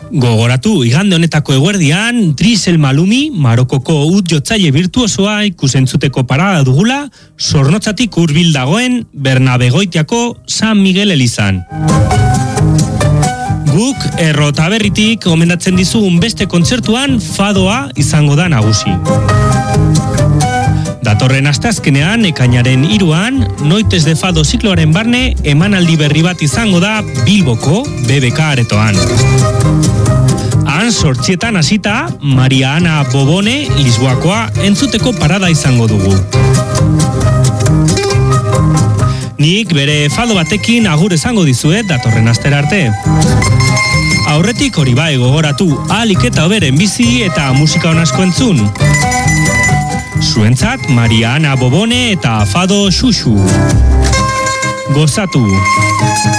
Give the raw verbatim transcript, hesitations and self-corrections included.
Gogoratu, igande honetako eguerdian, Trisel Malumi, Marokoko ut jotzaile virtuosoa ikusentzuteko parada dugula, Zornotzatik hurbil dagoen Bernabe Goitiako San Miguel elizan. Guk Erro Taberritik gomendatzen dizugun beste kontzertuan fadoa izango da nagusi. Datorren asteazkenean, ekainaren hiruan, Noites de Fado zikloaren barne emanaldi berri bat izango da Bilboko B B K aretoan. Han sortzietan hasita, Maria Ana Bobone Lisboakoa entzuteko parada izango dugu. Nik bere fado batekin agur esango dizuet datorren astera arte. Aurretik hori bai gogoratu, ahalik eta hoberen bizi eta musika on asko entzun. Zuentzat Maria Ana Bobone eta Fado Xuxu. Gozatu!